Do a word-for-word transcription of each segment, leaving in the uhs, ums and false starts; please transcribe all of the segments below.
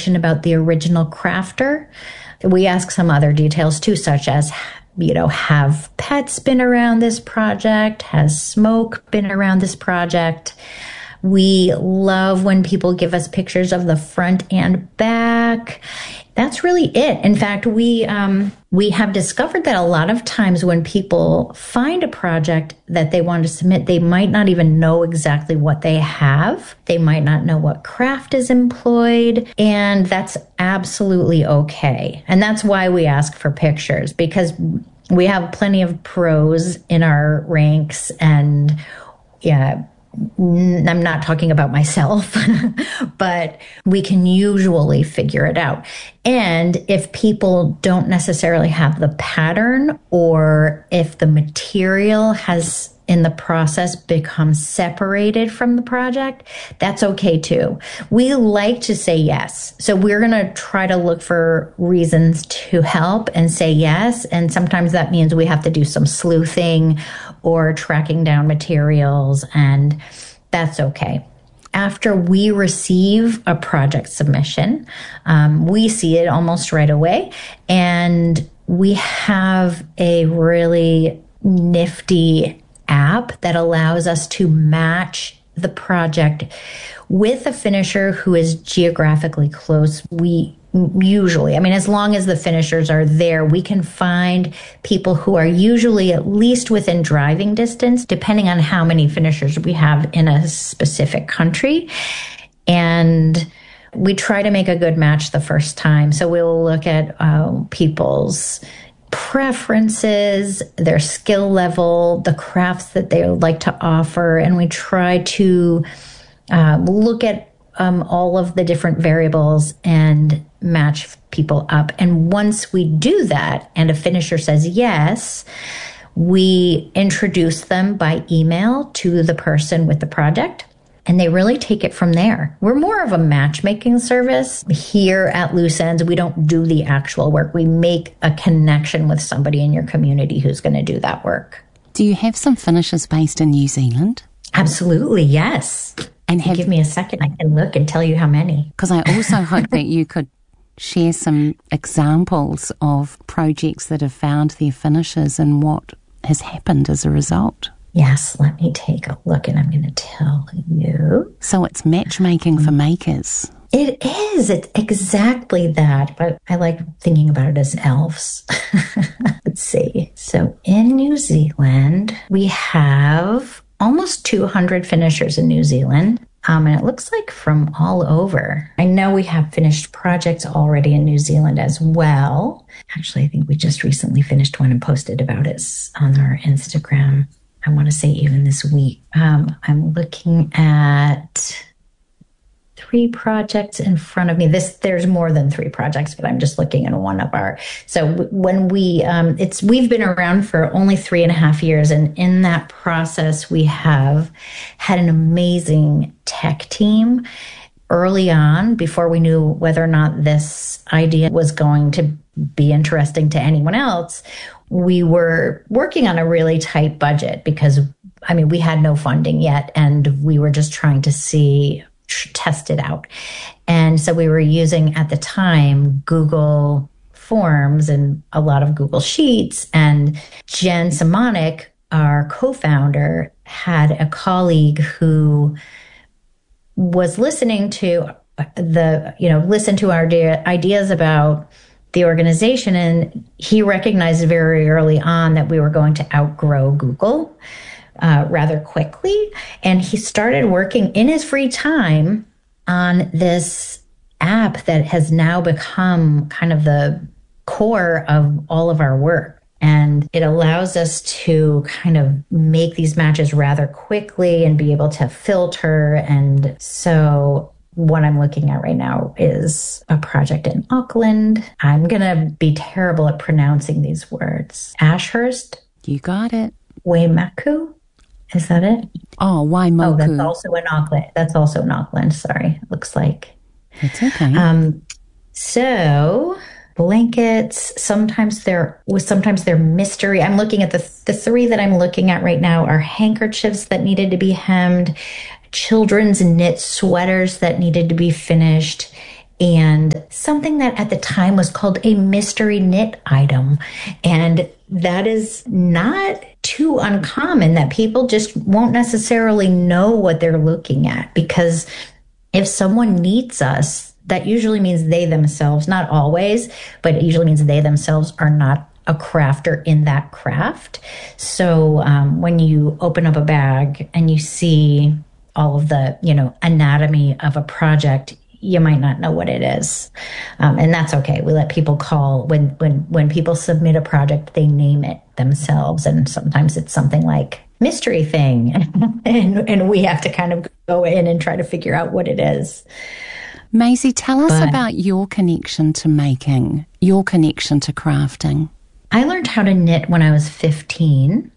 information about the original crafter. We ask some other details too, such as, you know, have pets been around this project? Has smoke been around this project? We love when people give us pictures of the front and back. That's really it. In fact, we um, we have discovered that a lot of times when people find a project that they want to submit, they might not even know exactly what they have. They might not know what craft is employed, and that's absolutely okay. And that's why we ask for pictures, because we have plenty of pros in our ranks, and yeah, I'm not talking about myself, but we can usually figure it out. And if people don't necessarily have the pattern, or if the material has in the process become separated from the project, that's okay too. We like to say yes. So we're going to try to look for reasons to help and say yes. And sometimes that means we have to do some sleuthing or tracking down materials, and that's okay. After we receive a project submission, um, we see it almost right away, and we have a really nifty app that allows us to match the project with a finisher who is geographically close. We usually, I mean, as long as the finishers are there, we can find people who are usually at least within driving distance, depending on how many finishers we have in a specific country. And we try to make a good match the first time. So we'll look at uh, people's preferences, their skill level, the crafts that they would like to offer, and we try to uh, look at um, all of the different variables and match people up. And once we do that and a finisher says yes, we introduce them by email to the person with the project, and they really take it from there. We're more of a matchmaking service here at Loose Ends. We don't do the actual work. We make a connection with somebody in your community who's going to do that work. Do you have some finishers based in New Zealand? Absolutely, yes. And have, give me a second, I can look and tell you how many. Because I also hope that you could share some examples of projects that have found their finishers and what has happened as a result. Yes, let me take a look and I'm going to tell you. So it's matchmaking for makers. It is. It's exactly that. But I like thinking about it as elves. Let's see. So in New Zealand, we have almost two hundred finishers in New Zealand. Um, and it looks like from all over. I know we have finished projects already in New Zealand as well. Actually, I think we just recently finished one and posted about it on our Instagram. I want to say even this week. Um, I'm looking at three projects in front of me. This there's more than three projects, but I'm just looking at one of our. So when we, um, it's we've been around for only three and a half years, and in that process, we have had an amazing tech team. Early on, before we knew whether or not this idea was going to be interesting to anyone else, we were working on a really tight budget because, I mean, we had no funding yet, and we were just trying to see, test it out. And so we were using, at the time, Google Forms and a lot of Google Sheets. And Jen Simonik, our co-founder, had a colleague who was listening to the, you know, listen to our ideas about the organization. And he recognized very early on that we were going to outgrow Google uh, rather quickly. And he started working in his free time on this app that has now become kind of the core of all of our work. And it allows us to kind of make these matches rather quickly and be able to filter. And so what I'm looking at right now is a project in Auckland. I'm going to be terrible at pronouncing these words. Ashurst? You got it. Waimaku? Is that it? Oh, Waimoku. Oh, that's also in Auckland. That's also in Auckland. Sorry. It looks like. It's okay. Um, so blankets, sometimes they're sometimes they're mystery. I'm looking at the the three that I'm looking at right now are handkerchiefs that needed to be hemmed, children's knit sweaters that needed to be finished, and something that at the time was called a mystery knit item. And that is not too uncommon, that people just won't necessarily know what they're looking at, because if someone needs us, that usually means they themselves, not always, but it usually means they themselves are not a crafter in that craft. So um, when you open up a bag and you see all of the, you know, anatomy of a project, you might not know what it is. Um, and that's okay. We let people call, when, when, when people submit a project, they name it themselves. And sometimes it's something like mystery thing. and, and we have to kind of go in and try to figure out what it is. Maisie, tell us but, about your connection to making, your connection to crafting. I learned how to knit when I was fifteen,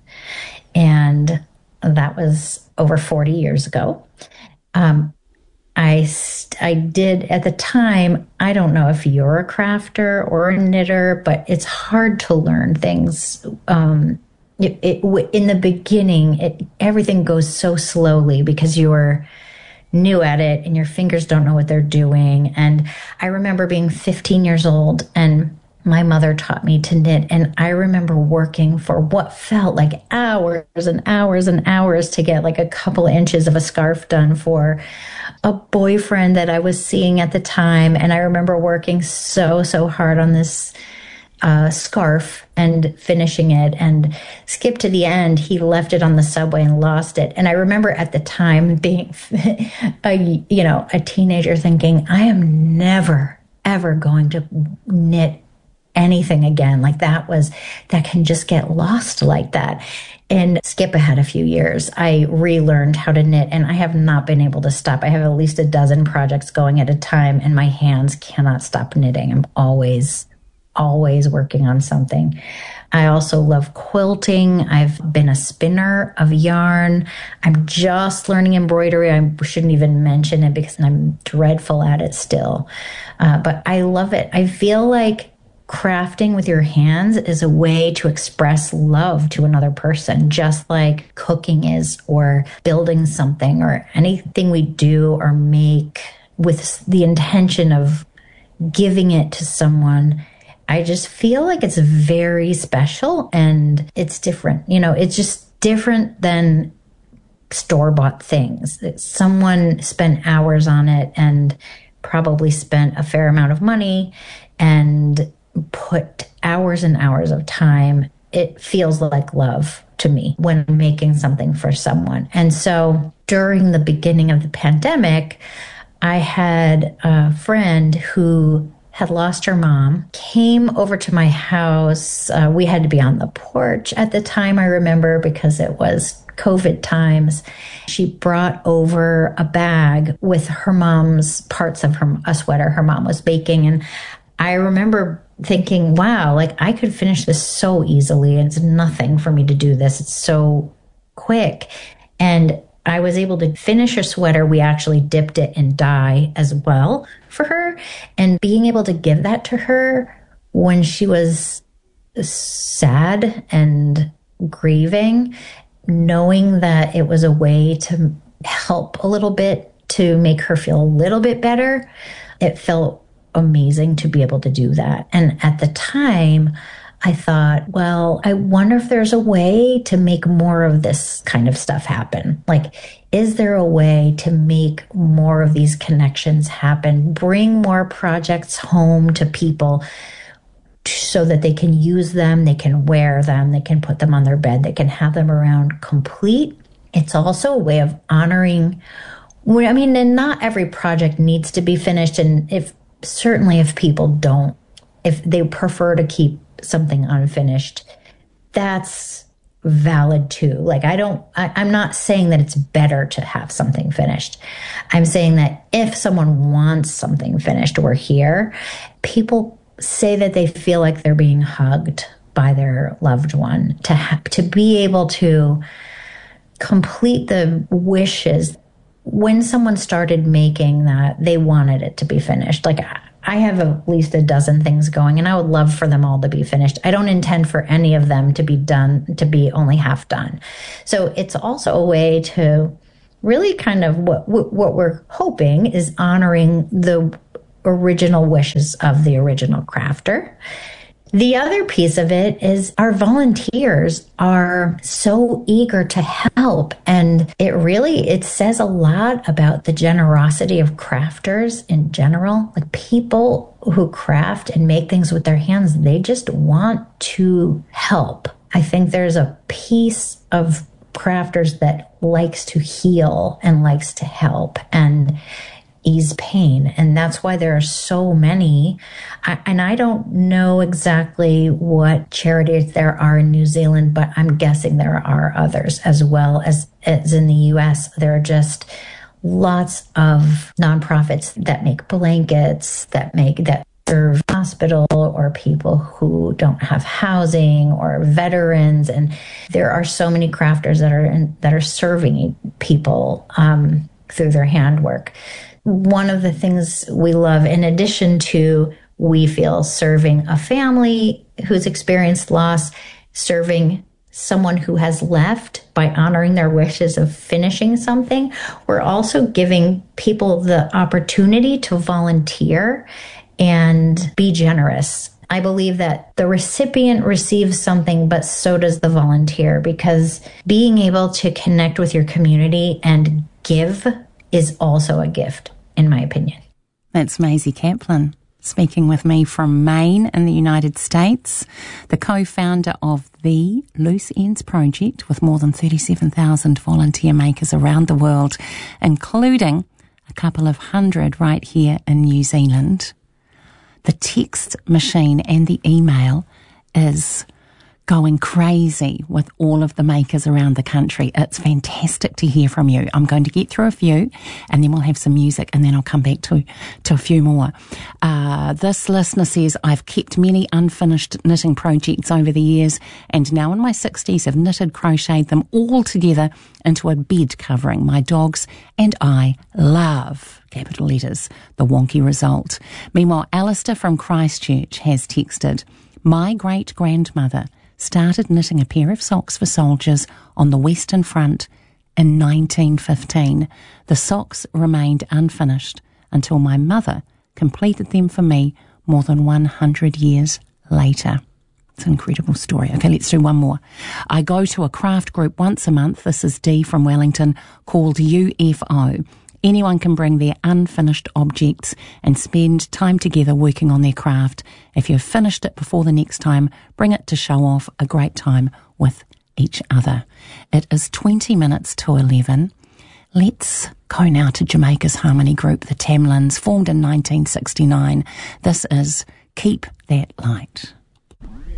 and that was over forty years ago. Um, I, I did at the time, I don't know if you're a crafter or a knitter, but it's hard to learn things. Um, it, it, in the beginning, it, everything goes so slowly because you're new at it and your fingers don't know what they're doing. And I remember being fifteen years old and my mother taught me to knit. And I remember working for what felt like hours and hours and hours to get like a couple inches of a scarf done for a boyfriend that I was seeing at the time. And I remember working so, so hard on this uh, scarf and finishing it, and skip to the end. He left it on the subway and lost it. And I remember at the time being a, you know, a teenager thinking, I am never, ever going to knit anything again. Like that was, that can just get lost like that. And skip ahead a few years, I relearned how to knit, and I have not been able to stop. I have at least a dozen projects going at a time, and my hands cannot stop knitting. I'm always, always working on something. I also love quilting. I've been a spinner of yarn. I'm just learning embroidery. I shouldn't even mention it because I'm dreadful at it still. Uh, but I love it. I feel like crafting with your hands is a way to express love to another person, just like cooking is, or building something, or anything we do or make with the intention of giving it to someone. I just feel like it's very special and it's different. You know, it's just different than store-bought things. Someone spent hours on it and probably spent a fair amount of money and put hours and hours of time. It feels like love to me when making something for someone. And so during the beginning of the pandemic, I had a friend who had lost her mom, came over to my house. Uh, we had to be on the porch at the time, I remember, because it was COVID times. She brought over a bag with her mom's parts of her, a sweater her mom was baking. And I remember thinking, wow, like I could finish this so easily. It's nothing for me to do this. It's so quick. And I was able to finish her sweater. We actually dipped it in dye as well for her. And being able to give that to her when she was sad and grieving, knowing that it was a way to help a little bit, to make her feel a little bit better, it felt amazing to be able to do that. And at the time, I thought, well, I wonder if there's a way to make more of this kind of stuff happen. Like, is there a way to make more of these connections happen, bring more projects home to people so that they can use them, they can wear them, they can put them on their bed, they can have them around complete. It's also a way of honoring, I mean, and not every project needs to be finished. And if certainly if people don't, if they prefer to keep something unfinished, that's valid too. Like I don't, I, I'm not saying that it's better to have something finished. I'm saying that if someone wants something finished, we're here. People say that they feel like they're being hugged by their loved one, to ha- to be able to complete the wishes. When someone started making that, they wanted it to be finished. Like I have at least a dozen things going, and I would love for them all to be finished. I don't intend for any of them to be done, to be only half done. So it's also a way to really kind of what what we're hoping is honoring the original wishes of the original crafter. The other piece of it is our volunteers are so eager to help. And it really, it says a lot about the generosity of crafters in general. Like people who craft and make things with their hands, they just want to help. I think there's a piece of crafters that likes to heal and likes to help and ease pain. And that's why there are so many. I, and I don't know exactly what charities there are in New Zealand, but I'm guessing there are others as well as, as in the U S. There are just lots of nonprofits that make blankets, that make, that serve hospital or people who don't have housing or veterans. And there are so many crafters that are in, that are serving people um, through their handwork. One of the things we love, in addition to, we feel, serving a family who's experienced loss, serving someone who has left by honoring their wishes of finishing something, we're also giving people the opportunity to volunteer and be generous. I believe that the recipient receives something, but so does the volunteer, because being able to connect with your community and give is also a gift, in my opinion. That's Maisie Kaplan speaking with me from Maine in the United States, the co-founder of the Loose Ends Project, with more than thirty-seven thousand volunteer makers around the world, including a couple of hundred right here in New Zealand. The text machine and the email is going crazy with all of the makers around the country. It's fantastic to hear from you. I'm going to get through a few and then we'll have some music and then I'll come back to, to a few more. Uh, this listener says, I've kept many unfinished knitting projects over the years and now in my sixties have knitted, crocheted them all together into a bed covering my dogs and I love, capital letters, the wonky result. Meanwhile, Alistair from Christchurch has texted, my great-grandmother started knitting a pair of socks for soldiers on the Western Front in nineteen fifteen. The socks remained unfinished until my mother completed them for me more than one hundred years later. It's an incredible story. Okay, let's do one more. I go to a craft group once a month, this is Dee from Wellington, called U F O. Anyone can bring their unfinished objects and spend time together working on their craft. If you've finished it before the next time, bring it to show off a great time with each other. It is twenty minutes to eleven. Let's go now to Jamaica's harmony group, the Tamlins, formed in nineteen sixty-nine. This is Keep That Light.